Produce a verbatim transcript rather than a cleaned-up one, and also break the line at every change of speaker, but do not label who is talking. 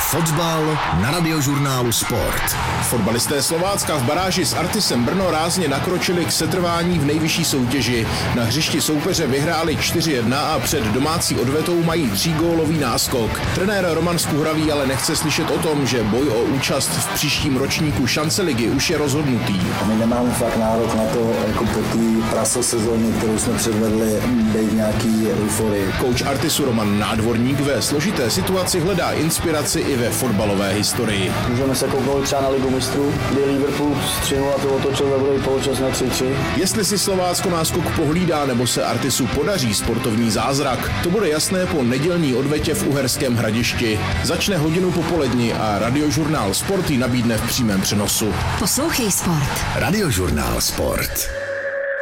Fotbal na Radiožurnálu Sport.
Fotbalisté Slovácka v baráži s Artisem Brno rázně nakročili k setrvání v nejvyšší soutěži. Na hřišti soupeře vyhráli čtyři jedna a před domácí odvetou mají třígólový náskok. Trenér Roman Skuhravý ale nechce slyšet o tom, že boj o účast v příštím ročníku šance ligy už je rozhodnutý.
My nemáme fakt nárok na to, jako po té praso sezóně, kterou jsme předvedli, být nějaký euforii.
Kouč Artisu Roman Nádvorník ve složité situaci hledá inspiraci i ve fotbalové historii.
Můžeme se kouknout třeba na Ligu mistrů, kdy Liverpool s tři nula to otočil ve druhý poločas na tři tři.
Jestli si Slovácko náskok pohlídá nebo se Artisu podaří sportovní zázrak, to bude jasné po nedělní odvetě v Uherském Hradišti. Začne hodinu popolední a Radiožurnál Sport ji nabídne v přímém přenosu.
Poslouchej Sport. Radiožurnál Sport.